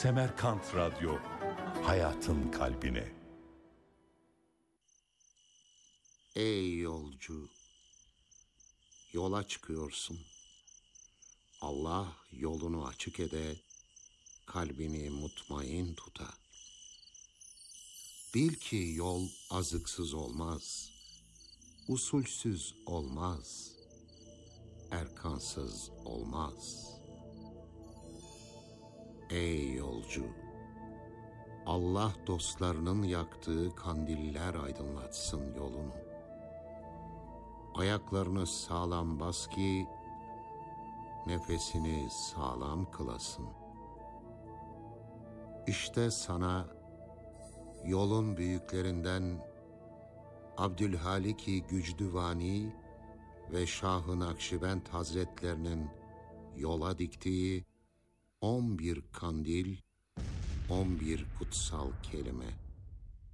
Semerkant Radyo, hayatın kalbine. Ey yolcu, yola çıkıyorsun. Allah yolunu açık ede, kalbini mutmain tuta. Bil ki yol azıksız olmaz, usulsüz olmaz, erkansız olmaz. Ey yolcu, Allah dostlarının yaktığı kandiller aydınlatsın yolunu. Ayaklarını sağlam bas ki, nefesini sağlam kılasın. İşte sana yolun büyüklerinden Abdülhalik-i Gücdüvani ve Şah-ı Nakşibend Hazretlerinin yola diktiği 11 kandil, 11 kutsal kelime.